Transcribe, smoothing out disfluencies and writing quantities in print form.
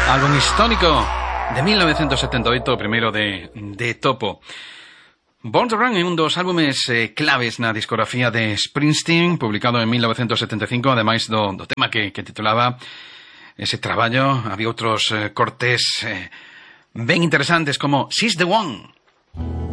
Álbum histórico de 1978, o primeiro de Topo. Born to Run é un dos álbumes claves na discografía de Springsteen, publicado en 1975, ademais do tema que titulaba ese traballo. Había outros cortes ben interesantes como She's the One.